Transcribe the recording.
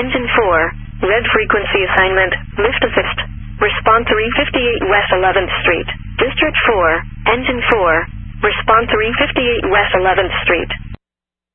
Engine 4, red frequency assignment, lift assist. Respond 358 West 11th Street. District 4, Engine 4, respond 358 West 11th Street.